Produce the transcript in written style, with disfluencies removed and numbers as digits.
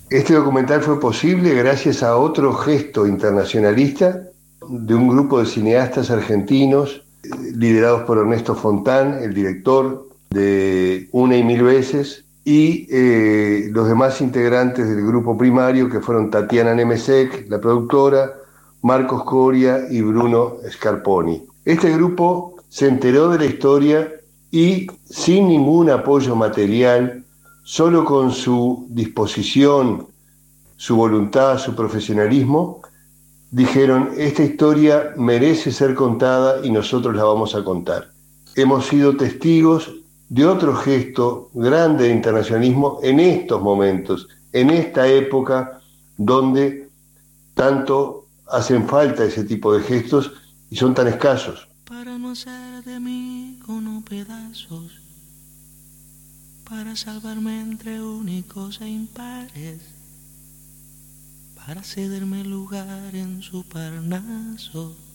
Este documental fue posible gracias a otro gesto internacionalista de un grupo de cineastas argentinos liderados por Ernesto Fontán, el director de Una y Mil Veces, y los demás integrantes del grupo primario, que fueron Tatiana Nemesek, la productora, Marcos Coria y Bruno Scarponi. Este grupo se enteró de la historia y, sin ningún apoyo material, solo con su disposición, su voluntad, su profesionalismo, dijeron: esta historia merece ser contada y nosotros la vamos a contar. Hemos sido testigos de otro gesto grande de internacionalismo en estos momentos, en esta época donde tanto hacen falta ese tipo de gestos y son tan escasos. Para no hacer de mí unos pedazos, para salvarme entre únicos e impares, para cederme lugar en su Parnaso.